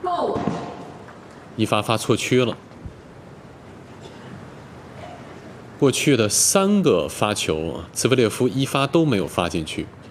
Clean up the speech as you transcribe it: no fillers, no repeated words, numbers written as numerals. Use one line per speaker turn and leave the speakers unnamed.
一发发错区了。过去的3个发球，茨维列夫一发都没有发进去。